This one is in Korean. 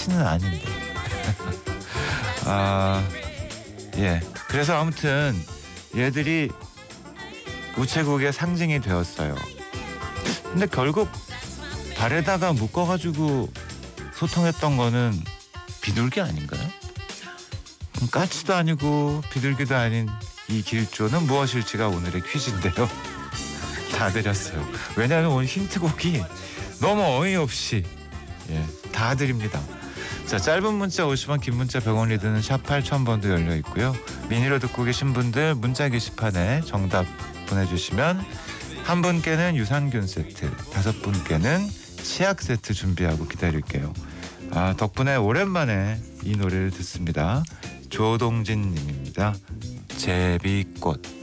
끝은 아닌데. 예. 그래서 아무튼 얘들이 우체국의 상징이 되었어요. 근데 결국 발에다가 묶어가지고 소통했던 거는 비둘기 아닌가요? 까치도 아니고 비둘기도 아닌 이 길조는 무엇일지가 오늘의 퀴즈인데요. 다 드렸어요. 왜냐하면 오늘 힌트곡이 너무 어이없이 다 드립니다. 자, 짧은 문자 50원, 긴 문자 100원이 드는 샵 8000번도 열려 있고요. 미니로 듣고 계신 분들 문자 게시판에 정답 보내주시면 한 분께는 유산균 세트, 5분께는 치약 세트 준비하고 기다릴게요. 덕분에 오랜만에 이 노래를 듣습니다. 조동진 님입니다. 제비꽃.